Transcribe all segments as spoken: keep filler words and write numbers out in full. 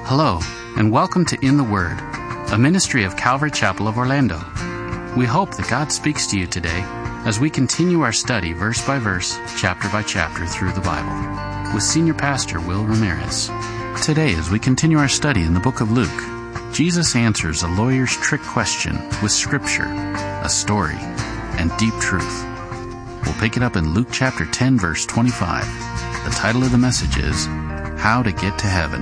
Hello, and welcome to In the Word, a ministry of Calvary Chapel of Orlando. We hope that God speaks to you today as we continue our study verse by verse, chapter by chapter through the Bible, with Senior Pastor Will Ramirez. Today, as we continue our study in the book of Luke, Jesus answers a lawyer's trick question with Scripture, a story, and deep truth. We'll pick it up in Luke chapter ten, verse twenty-five. The title of the message is, How to Get to Heaven.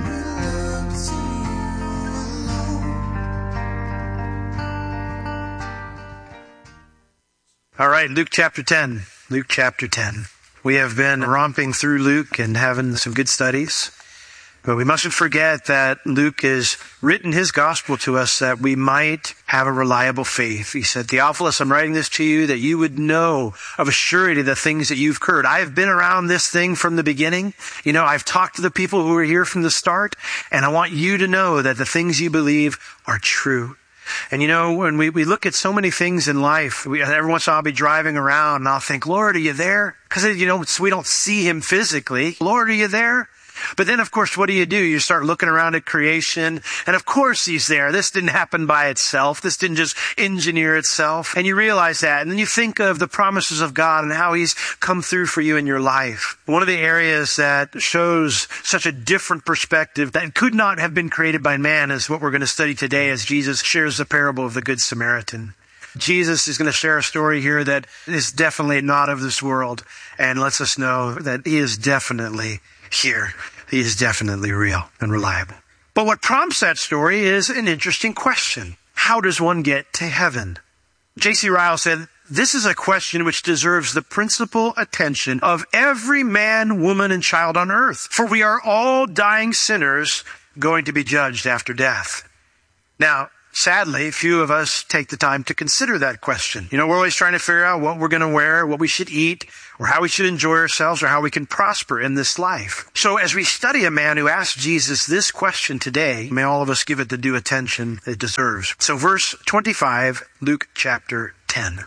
All right, Luke chapter ten. Luke chapter ten. We have been romping through Luke and having some good studies. But we mustn't forget that Luke has written his gospel to us that we might have a reliable faith. He said, Theophilus, I'm writing this to you that you would know of a surety the things that you've heard. I have been around this thing from the beginning. You know, I've talked to the people who were here from the start, and I want you to know that the things you believe are true. And you know, when we, we look at so many things in life, we, every once in a while I'll be driving around and I'll think, Lord, are you there? Because, you know, we don't see him physically. Lord, are you there? But then, of course, what do you do? You start looking around at creation, and of course he's there. This didn't happen by itself. This didn't just engineer itself. And you realize that, and then you think of the promises of God and how he's come through for you in your life. One of the areas that shows such a different perspective that could not have been created by man is what we're going to study today as Jesus shares the parable of the Good Samaritan. Jesus is going to share a story here that is definitely not of this world and lets us know that he is definitely here. He is definitely real and reliable. But what prompts that story is an interesting question. How does one get to heaven? J C Ryle said, this is a question which deserves the principal attention of every man, woman, and child on earth. For we are all dying sinners going to be judged after death. Now, sadly, few of us take the time to consider that question. You know, we're always trying to figure out what we're going to wear, what we should eat, or how we should enjoy ourselves, or how we can prosper in this life. So as we study a man who asked Jesus this question today, may all of us give it the due attention it deserves. So verse twenty-five, Luke chapter ten.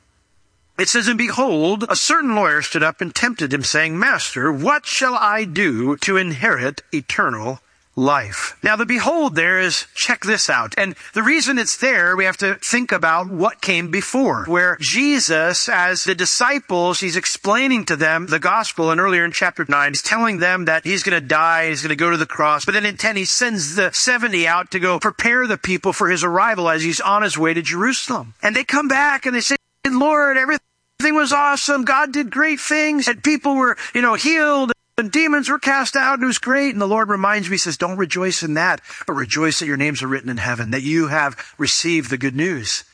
It says, And behold, a certain lawyer stood up and tempted him, saying, Master, what shall I do to inherit eternal life? Now the behold there is, check this out. And the reason it's there, we have to think about what came before, where Jesus, as the disciples, he's explaining to them the gospel, and earlier in chapter nine, he's telling them that he's going to die, he's going to go to the cross. But then in ten, he sends the seventy out to go prepare the people for his arrival as he's on his way to Jerusalem. And they come back and they say, Lord, everything was awesome. God did great things, and people were, you know, healed. And demons were cast out, and it was great. And the Lord reminds me, he says, don't rejoice in that, but rejoice that your names are written in heaven, that you have received the good news.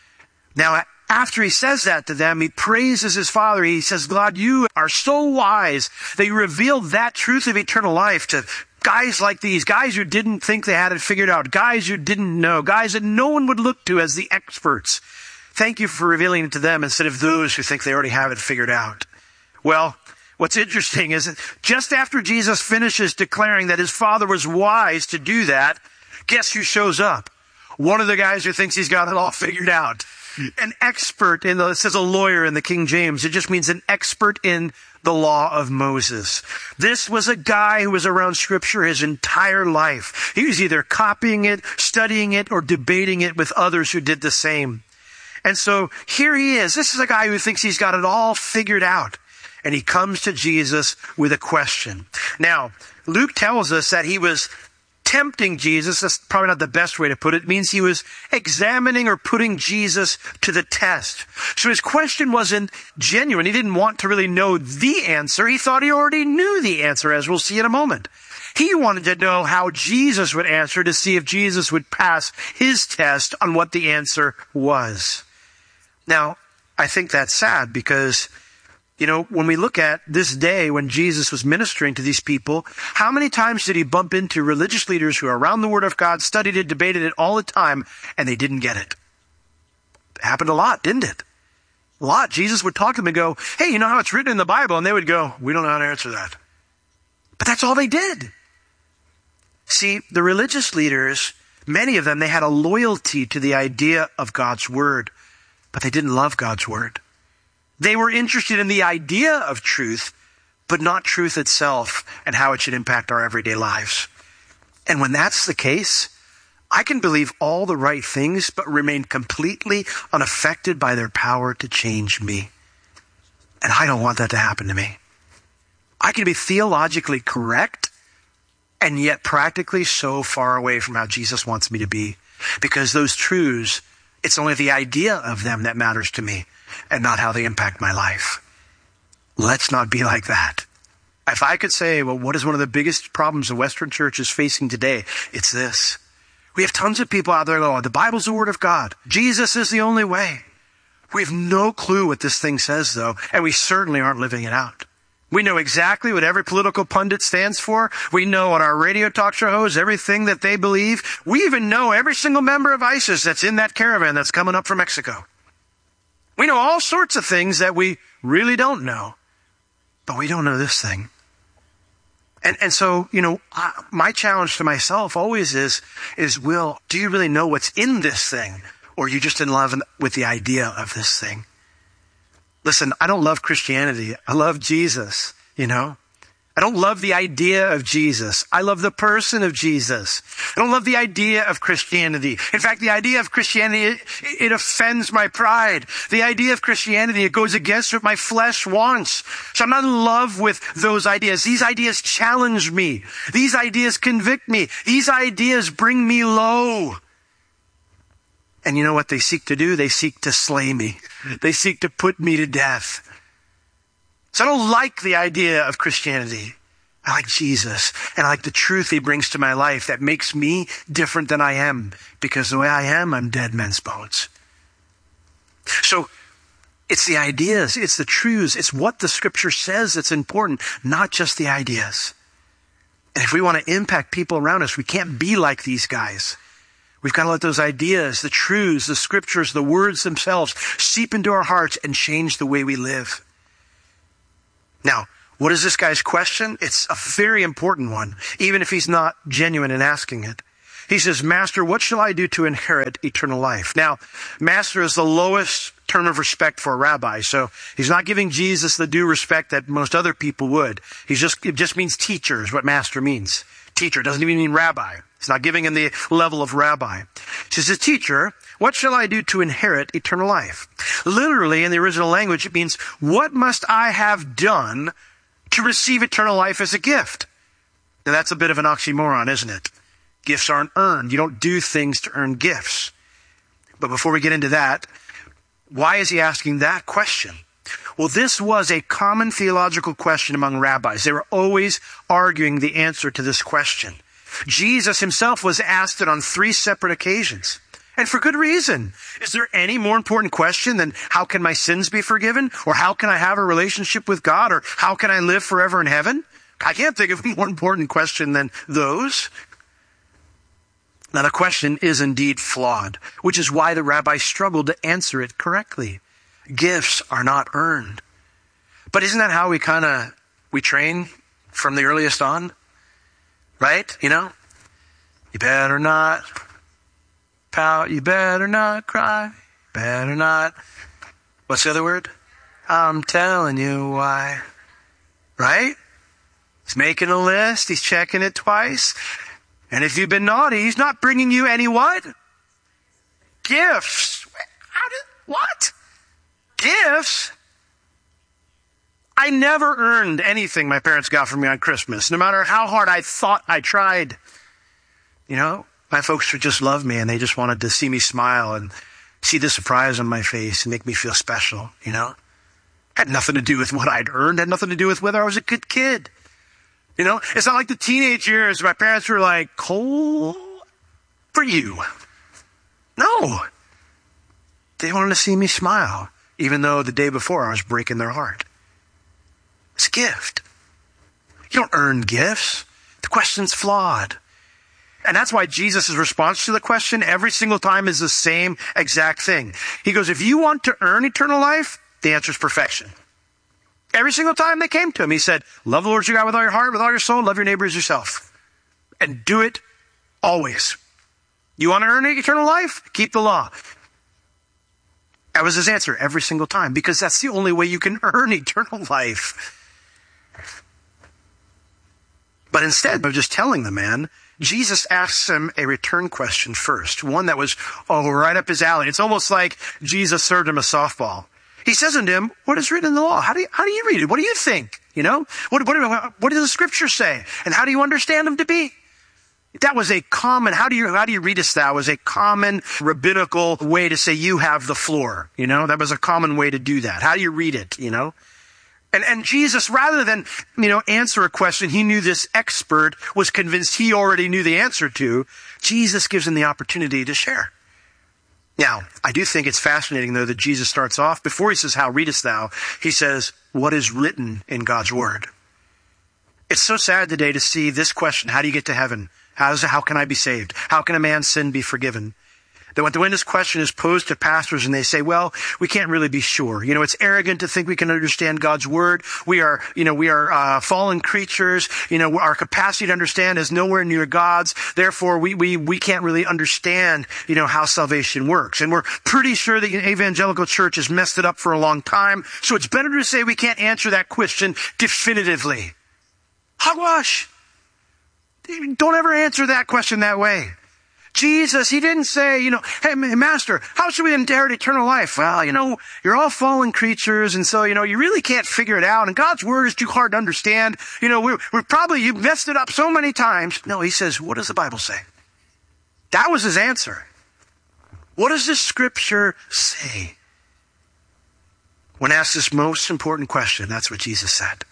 Now, after he says that to them, he praises his Father. He says, God, you are so wise that you revealed that truth of eternal life to guys like these, guys who didn't think they had it figured out, guys who didn't know, guys that no one would look to as the experts. Thank you for revealing it to them instead of those who think they already have it figured out. Well, what's interesting is that just after Jesus finishes declaring that his Father was wise to do that, guess who shows up? One of the guys who thinks he's got it all figured out. An expert in the, it says a lawyer in the King James. It just means an expert in the law of Moses. This was a guy who was around Scripture his entire life. He was either copying it, studying it, or debating it with others who did the same. And so here he is. This is a guy who thinks he's got it all figured out. And he comes to Jesus with a question. Now, Luke tells us that he was tempting Jesus. That's probably not the best way to put it. It means he was examining or putting Jesus to the test. So his question wasn't genuine. He didn't want to really know the answer. He thought he already knew the answer, as we'll see in a moment. He wanted to know how Jesus would answer to see if Jesus would pass his test on what the answer was. Now, I think that's sad because, you know, when we look at this day when Jesus was ministering to these people, how many times did he bump into religious leaders who are around the Word of God, studied it, debated it all the time, and they didn't get it? It happened a lot, didn't it? A lot. Jesus would talk to them and go, hey, you know how it's written in the Bible? And they would go, we don't know how to answer that. But that's all they did. See, the religious leaders, many of them, they had a loyalty to the idea of God's Word, but they didn't love God's Word. They were interested in the idea of truth, but not truth itself and how it should impact our everyday lives. And when that's the case, I can believe all the right things, but remain completely unaffected by their power to change me. And I don't want that to happen to me. I can be theologically correct and yet practically so far away from how Jesus wants me to be. Because those truths, it's only the idea of them that matters to me and not how they impact my life. Let's not be like that. If I could say, well, what is one of the biggest problems the Western church is facing today? It's this. We have tons of people out there going, oh, the Bible's the Word of God. Jesus is the only way. We have no clue what this thing says, though, and we certainly aren't living it out. We know exactly what every political pundit stands for. We know on our radio talk show hosts everything that they believe. We even know every single member of ISIS that's in that caravan that's coming up from Mexico. We know all sorts of things that we really don't know, but we don't know this thing. And and so, you know, I, my challenge to myself always is, is, Will, do you really know what's in this thing? Or are you just in love with the idea of this thing? Listen, I don't love Christianity. I love Jesus, you know. I don't love the idea of Jesus. I love the person of Jesus. I don't love the idea of Christianity. In fact, the idea of Christianity, it, it offends my pride. The idea of Christianity, it goes against what my flesh wants. So I'm not in love with those ideas. These ideas challenge me. These ideas convict me. These ideas bring me low. And you know what they seek to do? They seek to slay me. They seek to put me to death. So I don't like the idea of Christianity. I like Jesus, and I like the truth he brings to my life that makes me different than I am, because the way I am, I'm dead men's bones. So it's the ideas, it's the truths, it's what the scripture says that's important, not just the ideas. And if we want to impact people around us, we can't be like these guys. We've got to let those ideas, the truths, the scriptures, the words themselves seep into our hearts and change the way we live. Now, what is this guy's question? It's a very important one, even if he's not genuine in asking it. He says, Master, what shall I do to inherit eternal life? Now, Master is the lowest term of respect for a rabbi, so he's not giving Jesus the due respect that most other people would. He's just, it just means teacher is what Master means. Teacher doesn't even mean rabbi. He's not giving him the level of rabbi. He says, Teacher, what shall I do to inherit eternal life? Literally, in the original language, it means, what must I have done to receive eternal life as a gift? Now, that's a bit of an oxymoron, isn't it? Gifts aren't earned. You don't do things to earn gifts. But before we get into that, why is he asking that question? Well, this was a common theological question among rabbis. They were always arguing the answer to this question. Jesus himself was asked it on three separate occasions. And for good reason. Is there any more important question than how can my sins be forgiven? Or how can I have a relationship with God? Or how can I live forever in heaven? I can't think of a more important question than those. Now, the question is indeed flawed, which is why the rabbis struggled to answer it correctly. Gifts are not earned. But isn't that how we kind of, we train from the earliest on? Right? You know? You better not pout, you better not cry, better not. What's the other word? I'm telling you why. Right? He's making a list, he's checking it twice. And if you've been naughty, he's not bringing you any what? Gifts. How did, what? Gifts? I never earned anything my parents got for me on Christmas, no matter how hard I thought I tried. You know, my folks just loved me and they just wanted to see me smile and see the surprise on my face and make me feel special, you know. Had nothing to do with what I'd earned, had nothing to do with whether I was a good kid. You know, it's not like the teenage years my parents were like, Cole, for you. No. They wanted to see me smile, even though the day before I was breaking their heart. It's a gift. You don't earn gifts. The question's flawed. And that's why Jesus' response to the question every single time is the same exact thing. He goes, if you want to earn eternal life, the answer is perfection. Every single time they came to him, he said, love the Lord your God with all your heart, with all your soul, love your neighbor as yourself. And do it always. You want to earn eternal life? Keep the law. That was his answer every single time, because that's the only way you can earn eternal life. But instead of just telling the man, Jesus asks him a return question first, one that was, oh, right up his alley. It's almost like Jesus served him a softball. He says unto him, what is written in the law? How do you, how do you read it? What do you think? You know, what, what, what does the scripture say? And how do you understand them to be? That was a common, how do you, how do you read us that was a common rabbinical way to say you have the floor. You know, that was a common way to do that. How do you read it? You know? And, and Jesus, rather than, you know, answer a question he knew this expert was convinced he already knew the answer to, Jesus gives him the opportunity to share. Now, I do think it's fascinating, though, that Jesus starts off, before he says, how readest thou? He says, what is written in God's word? It's so sad today to see this question, how do you get to heaven? How, does, how can I be saved? How can a man's sin be forgiven? That when this question is posed to pastors and they say, well, we can't really be sure. You know, it's arrogant to think we can understand God's word. We are, you know, we are uh, fallen creatures. You know, our capacity to understand is nowhere near God's. Therefore, we, we, we can't really understand, you know, how salvation works. And we're pretty sure the evangelical church has messed it up for a long time. So it's better to say we can't answer that question definitively. Hogwash. Don't ever answer that question that way. Jesus, he didn't say, you know, hey, master, how should we inherit eternal life? Well, you know, you're all fallen creatures. And so, you know, you really can't figure it out. And God's word is too hard to understand. You know, we're, we're probably, you messed it up so many times. No, he says, what does the Bible say? That was his answer. What does this scripture say? When asked this most important question, that's what Jesus said.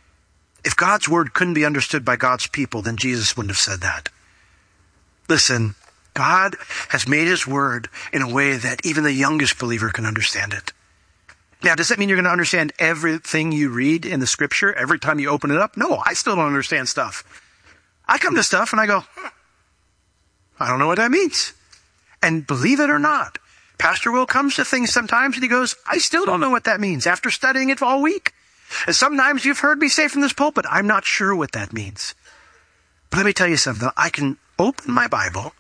If God's word couldn't be understood by God's people, then Jesus wouldn't have said that. Listen, God has made his word in a way that even the youngest believer can understand it. Now, does that mean you're going to understand everything you read in the scripture every time you open it up? No, I still don't understand stuff. I come to stuff and I go, huh, I don't know what that means. And believe it or not, Pastor Will comes to things sometimes and he goes, I still don't know what that means after studying it all week. And sometimes you've heard me say from this pulpit, I'm not sure what that means. But let me tell you something. I can open my Bible,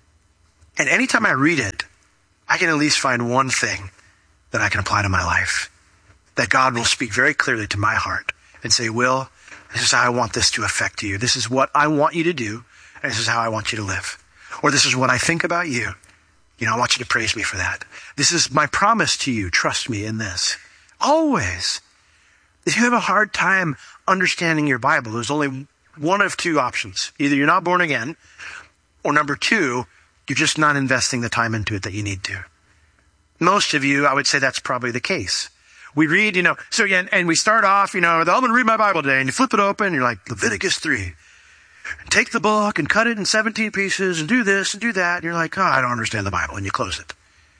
and anytime I read it, I can at least find one thing that I can apply to my life. That God will speak very clearly to my heart and say, Will, this is how I want this to affect you. This is what I want you to do, and this is how I want you to live. Or this is what I think about you. You know, I want you to praise me for that. This is my promise to you. Trust me in this. Always. If you have a hard time understanding your Bible, there's only one of two options. Either you're not born again, or number two, you're just not investing the time into it that you need to. Most of you, I would say that's probably the case. We read, you know, so again, and we start off, you know, I'm going to read my Bible today, and you flip it open, and you're like, Leviticus three. Take the book and cut it in seventeen pieces and do this and do that. And you're like, oh, I don't understand the Bible. And you close it.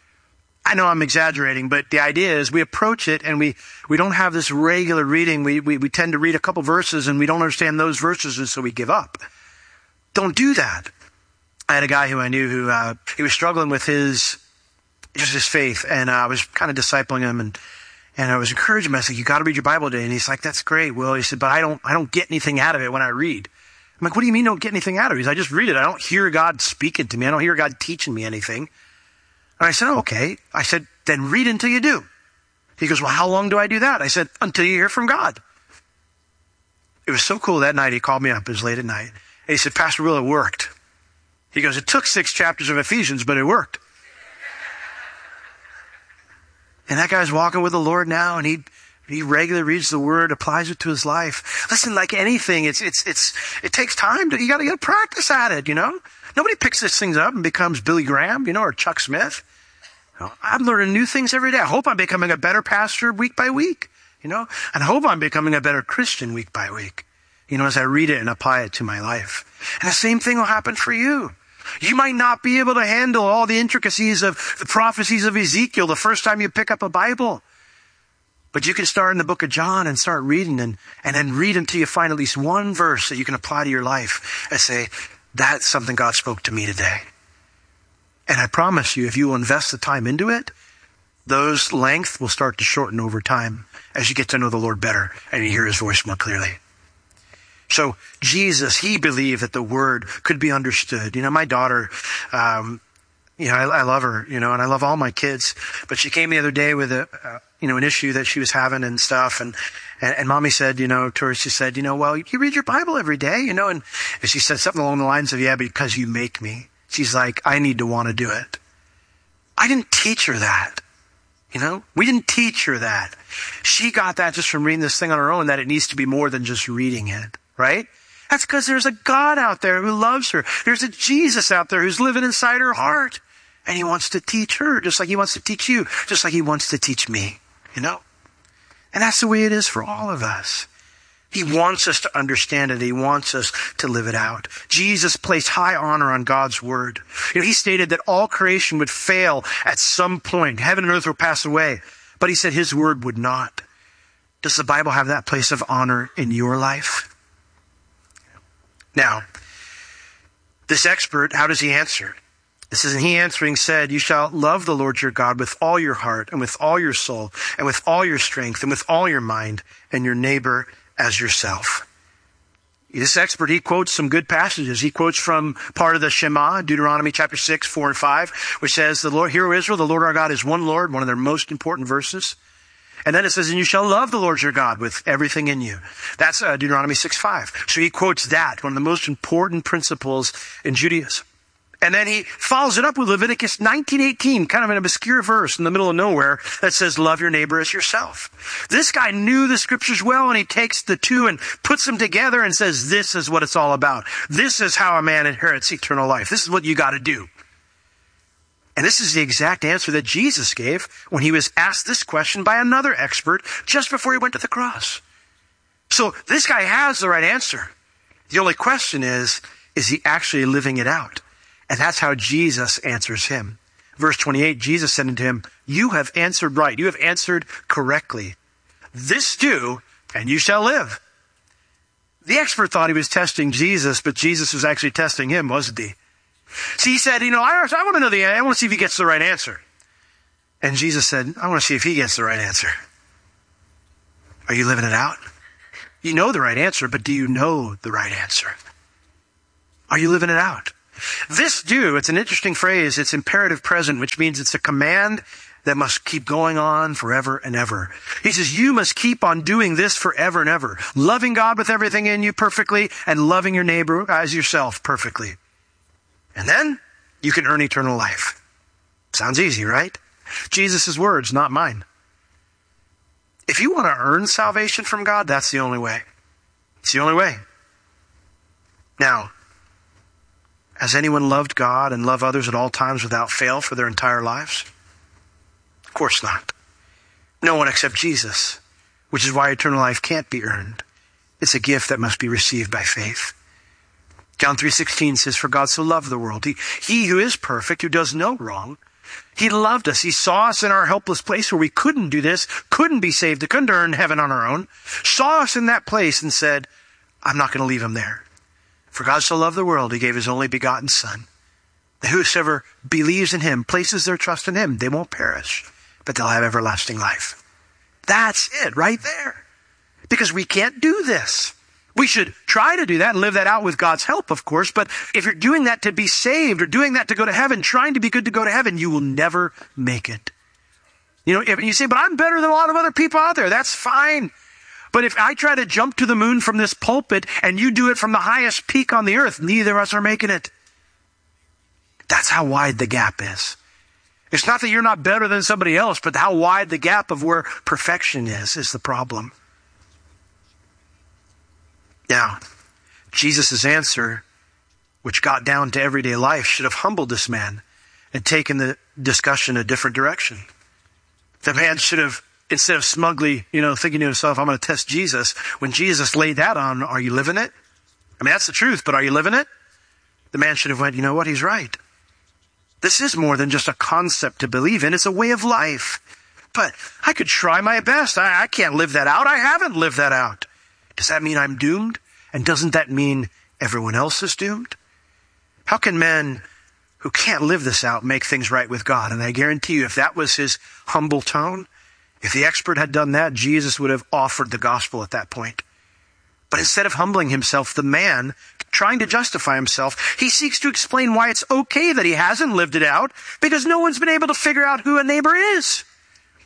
I know I'm exaggerating, but the idea is we approach it and we, we don't have this regular reading. We, we, we tend to read a couple verses and we don't understand those verses, and so we give up. Don't do that. I had a guy who I knew who, uh, he was struggling with his, just his faith, and uh, I was kind of discipling him, and, and I was encouraging him. I said, you got to read your Bible today. And he's like, that's great, Will. He said, but I don't, I don't get anything out of it when I read. I'm like, what do you mean don't get anything out of it? He said, I just read it. I don't hear God speaking to me. I don't hear God teaching me anything. And I said, oh, okay. I said, then read until you do. He goes, well, how long do I do that? I said, until you hear from God. It was so cool that night. He called me up. It was late at night. And he said, Pastor Will, it worked. He goes, it took six chapters of Ephesians, but it worked. And that guy's walking with the Lord now, and he he regularly reads the Word, applies it to his life. Listen, like anything, it's it's it's it takes time. To, you got to get practice at it. You know, nobody picks these things up and becomes Billy Graham, you know, or Chuck Smith. You know, I'm learning new things every day. I hope I'm becoming a better pastor week by week. You know, and I hope I'm becoming a better Christian week by week. You know, as I read it and apply it to my life. And the same thing will happen for you. You might not be able to handle all the intricacies of the prophecies of Ezekiel the first time you pick up a Bible. But you can start in the book of John and start reading and, and then read until you find at least one verse that you can apply to your life and say, that's something God spoke to me today. And I promise you, if you will invest the time into it, those length will start to shorten over time as you get to know the Lord better and you hear his voice more clearly. So Jesus, he believed that the word could be understood. You know, my daughter, um, you know, I, I love her, you know, and I love all my kids. But she came the other day with a, uh, you know, an issue that she was having and stuff. And, and, and mommy said, you know, to her, she said, you know, well, you read your Bible every day, you know, and, and she said something along the lines of, yeah, because you make me. She's like, I need to want to do it. I didn't teach her that. You know, we didn't teach her that. She got that just from reading this thing on her own, that it needs to be more than just reading it, right? That's because there's a God out there who loves her. There's a Jesus out there who's living inside her heart. And he wants to teach her just like he wants to teach you, just like he wants to teach me, you know? And that's the way it is for all of us. He wants us to understand it. He wants us to live it out. Jesus placed high honor on God's word. You know, he stated that all creation would fail at some point. Heaven and earth will pass away. But he said his word would not. Does the Bible have that place of honor in your life? Now, this expert, how does he answer? It says, and he answering said, you shall love the Lord your God with all your heart and with all your soul and with all your strength and with all your mind, and your neighbor as yourself. This expert, he quotes some good passages. He quotes from part of the Shema, Deuteronomy chapter six, four and five, which says, the Lord, hear, O Israel, the Lord our God is one Lord, one of their most important verses. And then it says, and you shall love the Lord your God with everything in you. That's uh, Deuteronomy six, five. So he quotes that, one of the most important principles in Judaism. And then he follows it up with Leviticus nineteen eighteen, kind of an obscure verse in the middle of nowhere that says, love your neighbor as yourself. This guy knew the scriptures well, and he takes the two and puts them together and says, this is what it's all about. This is how a man inherits eternal life. This is what you got to do. And this is the exact answer that Jesus gave when he was asked this question by another expert just before he went to the cross. So this guy has the right answer. The only question is, is he actually living it out? And that's how Jesus answers him. Verse twenty-eight, Jesus said unto him, you have answered right. You have answered correctly. This do, and you shall live. The expert thought he was testing Jesus, but Jesus was actually testing him, wasn't he? See, he said, you know, I, I want to know the I want to see if he gets the right answer. And Jesus said, I want to see if he gets the right answer. Are you living it out? You know the right answer, but do you know the right answer? Are you living it out? This do, it's an interesting phrase. It's imperative present, which means it's a command that must keep going on forever and ever. He says, you must keep on doing this forever and ever. Loving God with everything in you perfectly and loving your neighbor as yourself perfectly. And then you can earn eternal life. Sounds easy, right? Jesus' words, not mine. If you want to earn salvation from God, that's the only way. It's the only way. Now, has anyone loved God and loved others at all times without fail for their entire lives? Of course not. No one except Jesus, which is why eternal life can't be earned. It's a gift that must be received by faith. John three sixteen says, for God so loved the world. He, he who is perfect, who does no wrong, he loved us. He saw us in our helpless place where we couldn't do this, couldn't be saved, couldn't earn heaven on our own, saw us in that place and said, I'm not going to leave him there. For God so loved the world, he gave his only begotten Son, that whosoever believes in him, places their trust in him, they won't perish, but they'll have everlasting life. That's it right there. Because we can't do this. We should try to do that and live that out with God's help, of course. But if you're doing that to be saved or doing that to go to heaven, trying to be good to go to heaven, you will never make it. You know, if you say, but I'm better than a lot of other people out there. That's fine. But if I try to jump to the moon from this pulpit and you do it from the highest peak on the earth, neither of us are making it. That's how wide the gap is. It's not that you're not better than somebody else, but how wide the gap of where perfection is, is the problem. Now, Jesus' answer, which got down to everyday life, should have humbled this man and taken the discussion a different direction. The man should have, instead of smugly, you know, thinking to himself, I'm going to test Jesus, when Jesus laid that on, are you living it? I mean, that's the truth, but are you living it? The man should have went, you know what, he's right. This is more than just a concept to believe in. It's a way of life. But I could try my best. I, I can't live that out. I haven't lived that out. Does that mean I'm doomed? And doesn't that mean everyone else is doomed? How can men who can't live this out make things right with God? And I guarantee you, if that was his humble tone, if the expert had done that, Jesus would have offered the gospel at that point. But instead of humbling himself, the man, trying to justify himself, he seeks to explain why it's okay that he hasn't lived it out, because no one's been able to figure out who a neighbor is.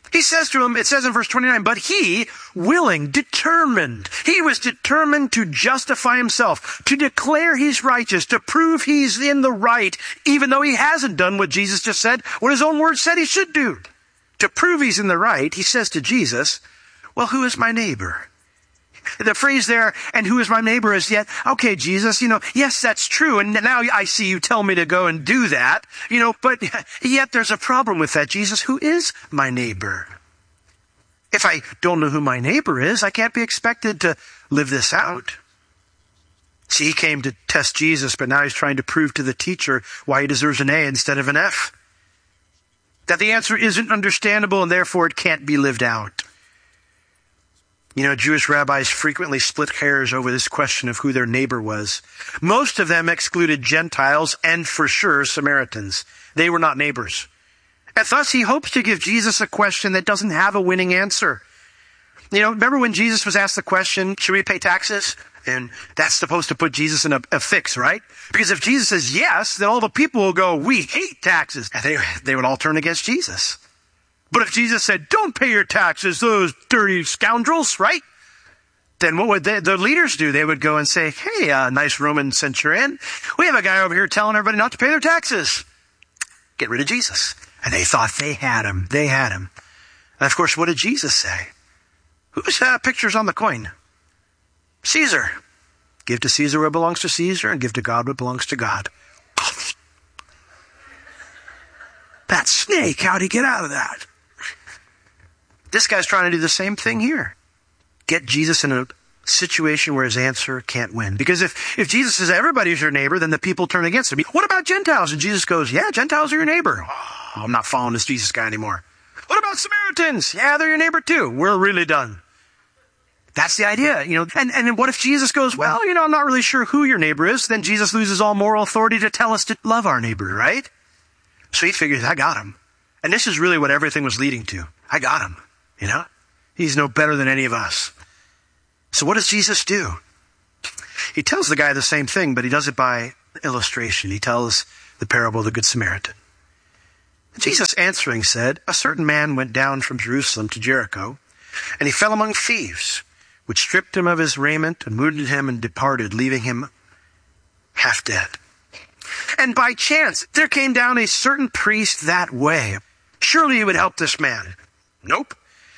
He says to him, it says in verse twenty-nine, but he, willing, determined. He was determined to justify himself, to declare he's righteous, to prove he's in the right, even though he hasn't done what Jesus just said, what his own word said he should do. To prove he's in the right, he says to Jesus, well, who is my neighbor? The phrase there, and who is my neighbor, is yet, okay, Jesus, you know, yes, that's true, and now I see you tell me to go and do that, you know, but yet there's a problem with that. Jesus, who is my neighbor? If I don't know who my neighbor is, I can't be expected to live this out. See, he came to test Jesus, but now he's trying to prove to the teacher why he deserves an A instead of an F. That the answer isn't understandable and therefore it can't be lived out. You know, Jewish rabbis frequently split hairs over this question of who their neighbor was. Most of them excluded Gentiles and for sure Samaritans. They were not neighbors. And thus he hopes to give Jesus a question that doesn't have a winning answer. You know, remember when Jesus was asked the question, should we pay taxes? And that's supposed to put Jesus in a, a fix, right? Because if Jesus says yes, then all the people will go, we hate taxes. And they, they would all turn against Jesus. But if Jesus said, don't pay your taxes, those dirty scoundrels, right? Then what would they, the leaders do? They would go and say, hey, uh, nice Roman centurion, we have a guy over here telling everybody not to pay their taxes. Get rid of Jesus. And they thought they had him. They had him. And of course, what did Jesus say? Whose uh, picture's on the coin? Caesar. Give to Caesar what belongs to Caesar and give to God what belongs to God. That snake, how'd he get out of that? This guy's trying to do the same thing here. Get Jesus in a situation where his answer can't win. Because if, if Jesus says everybody's your neighbor, then the people turn against him. What about Gentiles? And Jesus goes, yeah, Gentiles are your neighbor. Oh, I'm not following this Jesus guy anymore. What about Samaritans? Yeah, they're your neighbor too. We're really done. That's the idea, you know. And, and what if Jesus goes, well, you know, I'm not really sure who your neighbor is. Then Jesus loses all moral authority to tell us to love our neighbor, right? So he figures, I got him. And this is really what everything was leading to. I got him, you know. He's no better than any of us. So what does Jesus do? He tells the guy the same thing, but he does it by illustration. He tells the parable of the Good Samaritan. Jesus answering said, a certain man went down from Jerusalem to Jericho, and he fell among thieves, which stripped him of his raiment and wounded him and departed, leaving him half dead. And by chance, there came down a certain priest that way. Surely he would help this man. Nope.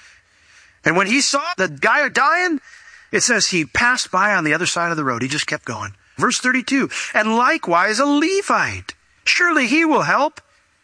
And when he saw the guy dying, it says he passed by on the other side of the road. He just kept going. Verse thirty-two, and likewise a Levite. Surely he will help.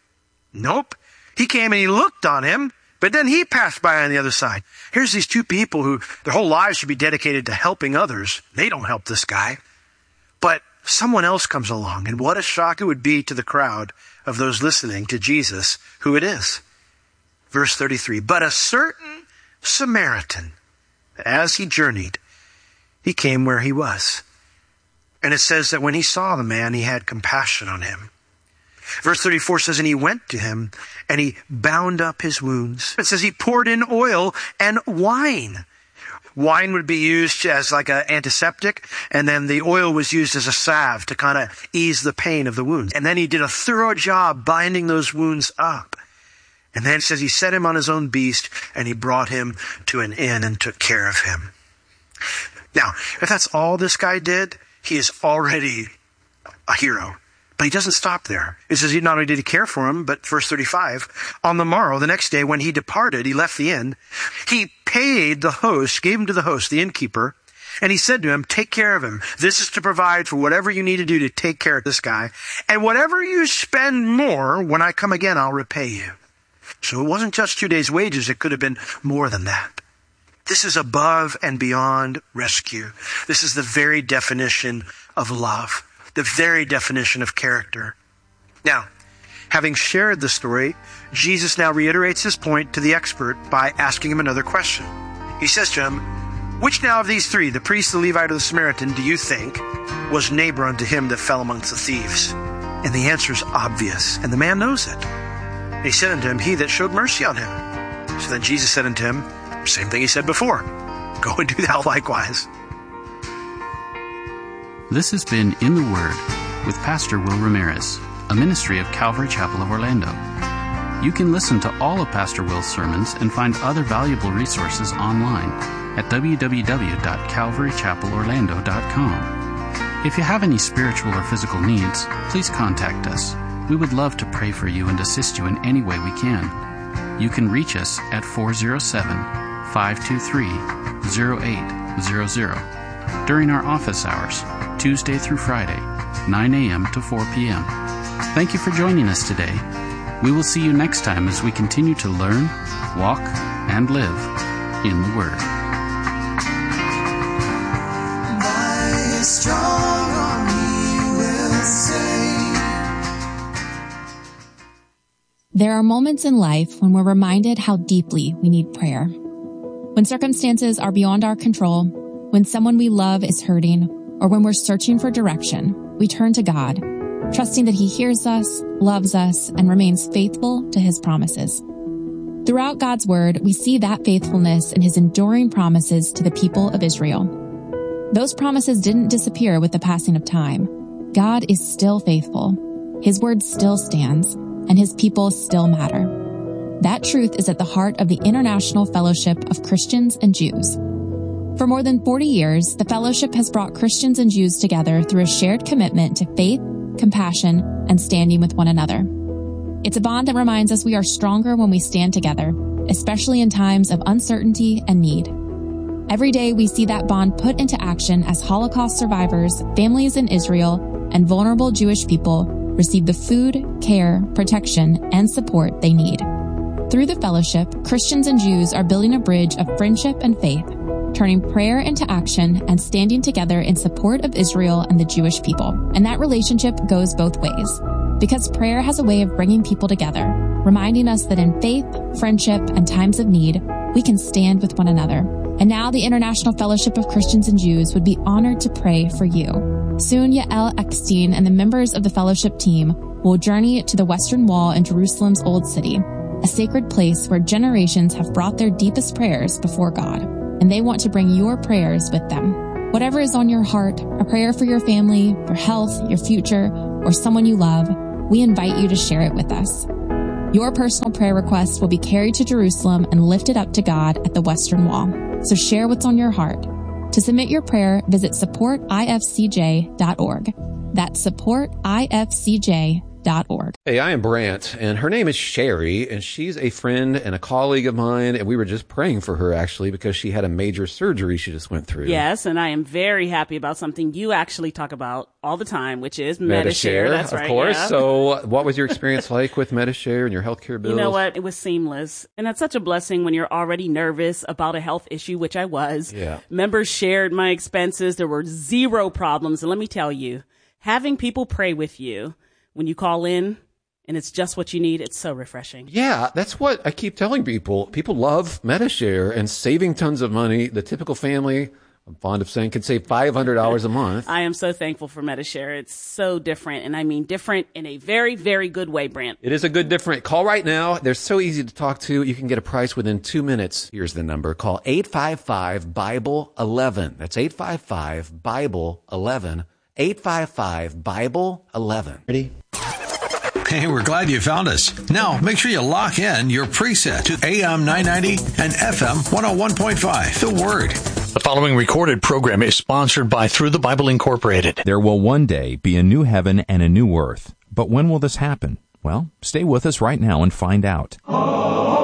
Nope. He came and he looked on him, but then he passed by on the other side. Here's these two people who their whole lives should be dedicated to helping others. They don't help this guy. But someone else comes along, and what a shock it would be to the crowd of those listening to Jesus, who it is. Verse thirty-three, but a certain Samaritan, as he journeyed, he came where he was. And it says that when he saw the man, he had compassion on him. Verse thirty-four says, and he went to him, and he bound up his wounds. It says he poured in oil and wine. Wine would be used as like an antiseptic, and then the oil was used as a salve to kind of ease the pain of the wounds. And then he did a thorough job binding those wounds up. And then it says he set him on his own beast, and he brought him to an inn and took care of him. Now, if that's all this guy did, he is already a hero. But he doesn't stop there. It says he not only did he care for him, but verse thirty-five, on the morrow, the next day, when he departed, he left the inn, he paid the host, gave him to the host, the innkeeper, and he said to him, take care of him. This is to provide for whatever you need to do to take care of this guy. And whatever you spend more, when I come again, I'll repay you. So it wasn't just two days' wages. It could have been more than that. This is above and beyond rescue. This is the very definition of love. The very definition of character. Now, having shared the story, Jesus now reiterates his point to the expert by asking him another question. He says to him, which now of these three, the priest, the Levite, or the Samaritan, do you think was neighbor unto him that fell amongst the thieves? And the answer is obvious, and the man knows it. And he said unto him, he that showed mercy on him. So then Jesus said unto him, same thing he said before, go and do thou likewise. This has been In the Word with Pastor Will Ramirez, a ministry of Calvary Chapel of Orlando. You can listen to all of Pastor Will's sermons and find other valuable resources online at w w w dot calvary chapel orlando dot com. If you have any spiritual or physical needs, please contact us. We would love to pray for you and assist you in any way we can. You can reach us at four oh seven, five two three, oh eight hundred during our office hours, Tuesday through Friday, nine a.m. to four p.m. Thank you for joining us today. We will see you next time as we continue to learn, walk, and live in the Word. By His strong arm He will save. There are moments in life when we're reminded how deeply we need prayer. When circumstances are beyond our control, when someone we love is hurting, or when we're searching for direction, we turn to God, trusting that He hears us, loves us, and remains faithful to His promises. Throughout God's Word, we see that faithfulness in His enduring promises to the people of Israel. Those promises didn't disappear with the passing of time. God is still faithful. His Word still stands, and His people still matter. That truth is at the heart of the International Fellowship of Christians and Jews. For more than forty years, the fellowship has brought Christians and Jews together through a shared commitment to faith, compassion, and standing with one another. It's a bond that reminds us we are stronger when we stand together, especially in times of uncertainty and need. Every day we see that bond put into action as Holocaust survivors, families in Israel, and vulnerable Jewish people receive the food, care, protection, and support they need. Through the fellowship, Christians and Jews are building a bridge of friendship and faith, turning prayer into action and standing together in support of Israel and the Jewish people. And that relationship goes both ways, because prayer has a way of bringing people together, reminding us that in faith, friendship, and times of need, we can stand with one another. And now the International Fellowship of Christians and Jews would be honored to pray for you. Soon, Yael Eckstein and the members of the fellowship team will journey to the Western Wall in Jerusalem's Old City, a sacred place where generations have brought their deepest prayers before God, and they want to bring your prayers with them. Whatever is on your heart, a prayer for your family, for health, your future, or someone you love, we invite you to share it with us. Your personal prayer request will be carried to Jerusalem and lifted up to God at the Western Wall. So share what's on your heart. To submit your prayer, visit support I F C J dot org. That's support I F C J dot org. Hey, I am Brant, and her name is Sherry, and she's a friend and a colleague of mine, and we were just praying for her, actually, because she had a major surgery she just went through. Yes, and I am very happy about something you actually talk about all the time, which is Medi-Share. Medi-Share. That's of right, course. yeah. So what was your experience like with Medi-Share and your healthcare bills? You know what? It was seamless. And that's such a blessing when you're already nervous about a health issue, which I was. Yeah. Members shared my expenses. There were zero problems. And let me tell you, having people pray with you when you call in, and it's just what you need, it's so refreshing. Yeah, that's what I keep telling people. People love Medi-Share and saving tons of money. The typical family, I'm fond of saying, can save five hundred dollars a month. I am so thankful for Medi-Share. It's so different, and I mean different in a very, very good way, Brant. It is a good different. Call right now. They're so easy to talk to. You can get a price within two minutes. Here's the number. Call eight five five, Bible eleven. That's eight five five, Bible eleven. eight five five, Bible eleven. Ready? Hey, we're glad you found us. Now, make sure you lock in your preset to A M nine ninety and F M one oh one point five. The Word. The following recorded program is sponsored by Through the Bible Incorporated. There will one day be a new heaven and a new earth. But when will this happen? Well, stay with us right now and find out.